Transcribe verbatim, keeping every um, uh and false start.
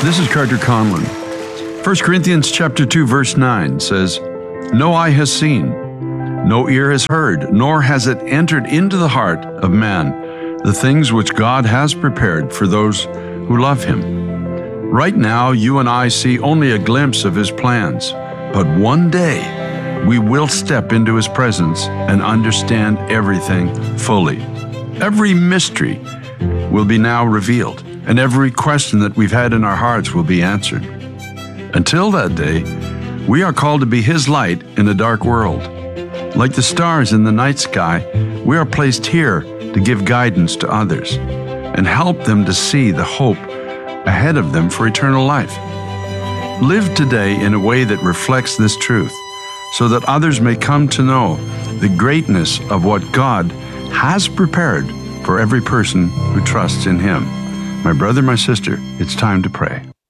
This is Carter Conlon. First Corinthians chapter two, verse nine says, "No eye has seen, no ear has heard, nor has it entered into the heart of man the things which God has prepared for those who love Him." Right now, you and I see only a glimpse of His plans, but one day we will step into His presence and understand everything fully. Every mystery will be now revealed, and every question that we've had in our hearts will be answered. Until that day, we are called to be His light in a dark world. Like the stars in the night sky, we are placed here to give guidance to others and help them to see the hope ahead of them for eternal life. Live today in a way that reflects this truth, so that others may come to know the greatness of what God has prepared for every person who trusts in Him. My brother, my sister, it's time to pray.